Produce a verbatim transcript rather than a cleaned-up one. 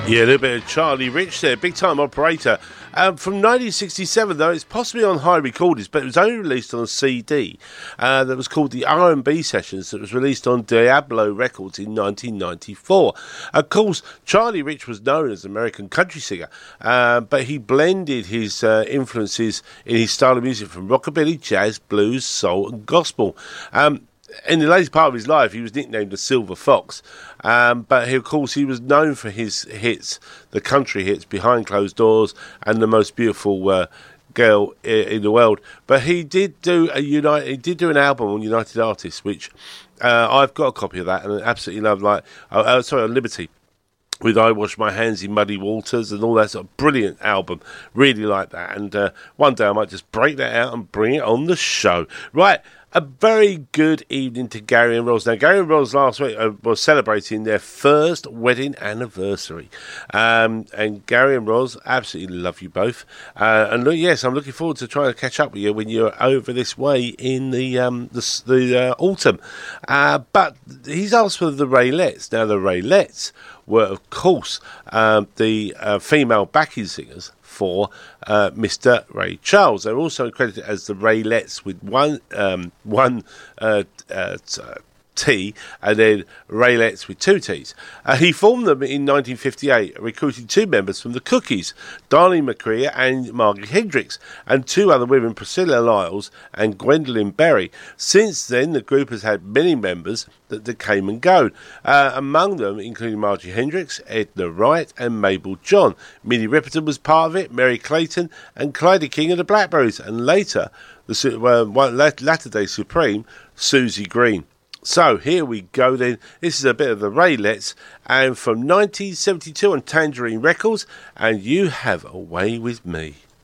Yeah, a little bit of Charlie Rich there, big time operator. Um, from nineteen sixty-seven, though, it's possibly on high recordings, but it was only released on a C D uh, that was called the R and B Sessions, that was released on Diablo Records in nineteen ninety-four. Of course, Charlie Rich was known as an American country singer, uh, but he blended his uh, influences in his style of music from rockabilly, jazz, blues, soul, and gospel. Um, In the later part of his life, he was nicknamed the Silver Fox, um, but he, of course he was known for his hits, the country hits, Behind Closed Doors, and The Most Beautiful uh, Girl in the World. But he did do a United, he did do an album on United Artists, which uh, I've got a copy of that and I absolutely love. Like, uh, uh, sorry, on Liberty, with I Wash My Hands in Muddy Waters and all that sort of brilliant album. Really like that. And uh, one day I might just break that out and bring it on the show. Right. A very good evening to Gary and Ros. Now, Gary and Ros last week uh, was celebrating their first wedding anniversary. Um, and Gary and Ros, absolutely love you both. Uh, and look, yes, I'm looking forward to trying to catch up with you when you're over this way in the um, the, the uh, autumn. Uh, but he's asked for the Raylettes. Now, the Raylettes were, of course, um, the uh, female backing singers for uh, Mister Ray Charles. They're also credited as the Raylettes with one um, one uh, uh, T, and then Raylettes with two T's. Uh, he formed them in nineteen fifty-eight, recruiting two members from the Cookies, Darlene McCrea and Margie Hendricks, and two other women, Priscilla Lyles and Gwendolyn Berry. Since then, the group has had many members that, that came and go, uh, among them including Margie Hendricks, Edna Wright and Mabel John. Minnie Riperton was part of it, Mary Clayton and Clyde King of the Blackberries, and later, the uh, latter-day Supreme, Susie Green. So here we go then. This is a bit of the Raylettes, and from nineteen seventy-two on Tangerine Records, and You Have a Way With Me.